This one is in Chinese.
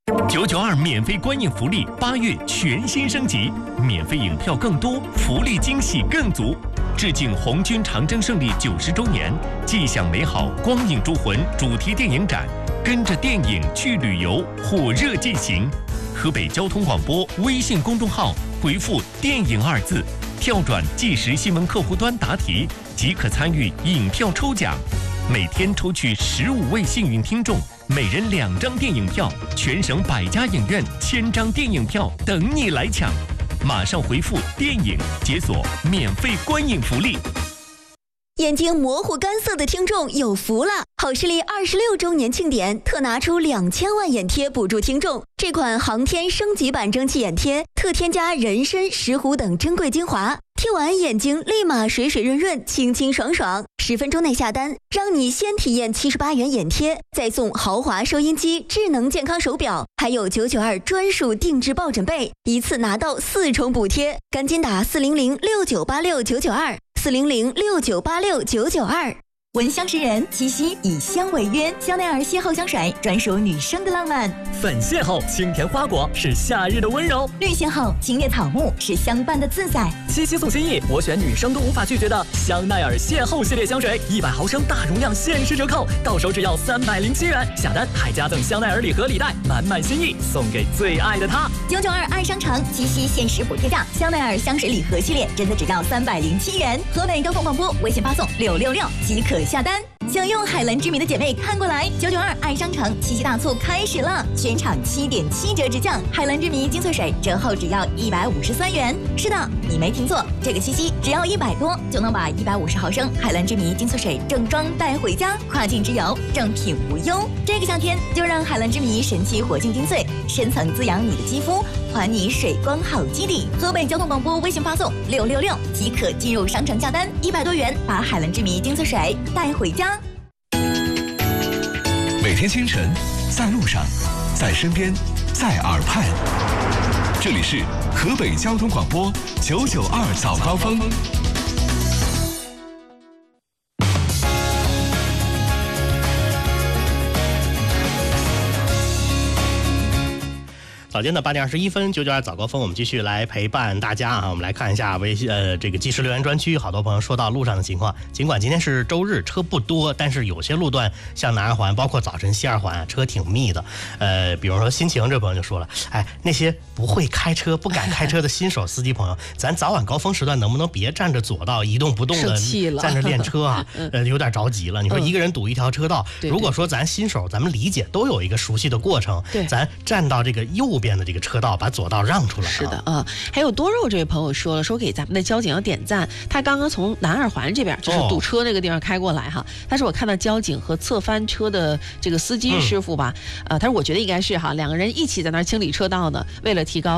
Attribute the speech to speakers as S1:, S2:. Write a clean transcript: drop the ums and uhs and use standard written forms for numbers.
S1: 992免费观影福利，8月全新升级，免费影票更多，福利惊喜更足。致敬红军长征胜利90周年，既享美好光影铸魂主题电影展，跟着电影去旅游，火热进行。河北交通广播微信公众号回复“电影”2字，跳转即时新闻客户端答题，即可参与影票抽奖。每天抽取15位幸运听众，每人2张电影票，全省100家影院1000张电影票等你来抢。马上回复“电影”解锁免费观影福利。
S2: 眼睛模糊干涩的听众有福了！好视力26周年庆典特拿出2000万眼贴补助听众。这款航天升级版蒸汽眼贴特添加人参、石斛等珍贵精华，贴完眼睛立马水水润润、清清爽爽。10分钟内下单，让你先体验78元眼贴，再送豪华收音机、智能健康手表，还有992专属定制抱枕被，一次拿到4重补贴。赶紧打4006986-992，4006986-992。
S3: 闻香识人，七夕以香为约，香奈儿邂逅香水专属女生的浪漫。
S4: 粉邂逅清甜花果是夏日的温柔，
S3: 绿邂逅青叶草木是相伴的自在。
S4: 七夕送心意，我选女生都无法拒绝的香奈儿邂逅系列香水，100毫升大容量限时折扣，到手只要307元，下单还加赠香奈儿礼盒礼袋，满满心意送给最爱的他。
S3: 992爱商城七夕限时补贴价，香奈儿香水礼盒系列真的只要307元。河北交通广播微信发送666即可下单。想用海蓝之谜的姐妹看过来，992爱商城七夕大促开始了，全场7.7折直降，海蓝之谜精粹水折后只要153元。是的，你没听错，这个七夕只要100多就能把150毫升海蓝之谜精粹水正装带回家，跨境之游正品无忧。这个夏天就让海蓝之谜神奇活性精粹深层滋养你的肌肤，还你水光好基底。河北交通广播微信发送666即可进入商城下单，100多元把海蓝之谜精粹水带回家。
S5: 每天清晨，在路上，在身边，在耳畔，这里是河北交通广播992早高峰。
S6: 早间的8点21分，992早高峰，我们继续来陪伴大家啊。我们来看一下这个即时留言专区，好多朋友说到路上的情况。尽管今天是周日，车不多，但是有些路段像南二环，包括早晨西二环，车挺密的。比如说心情这朋友就说了，那些不会开车、不敢开车的新手司机朋友，咱早晚高峰时段能不能别站着左道一动不动的站着练车啊？有点着急了。你说一个人堵一条车道，如果说咱新手，咱们理解都有一个熟悉的过程，咱站到这个右边的这个车道，把左道让出来。
S7: 是的还有多肉这位朋友说了，说给咱们的交警要点赞，他刚刚从南二环这边就是堵车那个地方开过来哈，他说我看到交警和侧翻车的这个司机师傅吧，他说我觉得应该是2个人一起在那儿清理车道呢，为了提高